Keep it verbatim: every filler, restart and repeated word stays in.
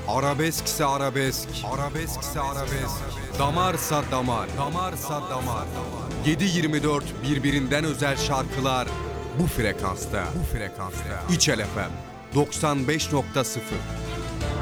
Arabeskse arabesk, arabeskse arabesk. Damarsa damar, damarsa damar. yedi yirmi dört birbirinden özel şarkılar bu frekansta, bu frekansta. İçel F M doksan beş nokta sıfır.